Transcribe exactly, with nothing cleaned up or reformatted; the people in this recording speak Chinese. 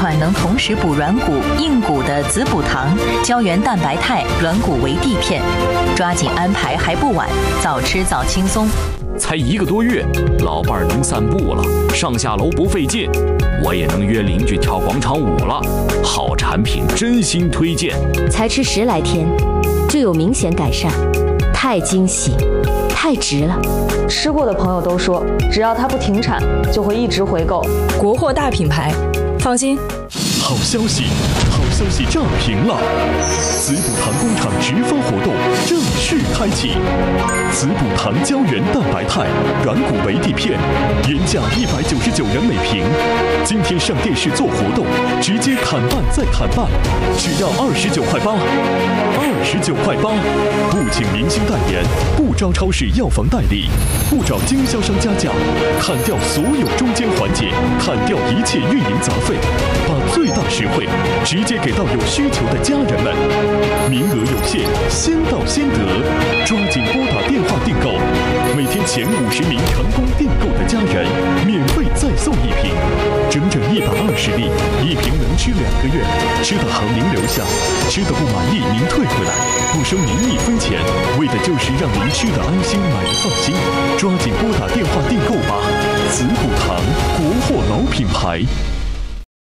款能同时补软骨、硬骨的滋补糖、胶原蛋白肽软骨维 D 片，抓紧安排还不晚，早吃早轻松。 才一个多月，老伴儿能散步了，上下楼不费劲，我也能约邻居跳广场舞了。好产品真心推荐。 才吃十来天，就有明显改善，太惊喜，太值了。 吃过的朋友都说，只要它不停产，就会一直回购。 国货大品牌，放心。 好消息，好消息炸屏了！滋补糖工厂直发活动正式开启，滋补糖胶原蛋白肽软骨维 D 片，原价一百九十九元每瓶，今天上电视做活动，直接砍半再砍半，只要二十九块八，二十九块八，不请明星代言，不招超市药房代理，不找经销商加价，砍掉所有中间环节，砍掉一切运营杂费，把最大实惠直接给到有需求的家人们，名额有限，先到先得，抓紧拨打电话订购，每天前五十名成功订购的家人免费再送一瓶，整整一百二十粒，一瓶能吃两个月，吃得好您留下，吃得不满意您退回来，不收您一分钱，为的就是让您吃得安心，买得放心，抓紧拨打电话订购吧，滋补糖，国货老品牌。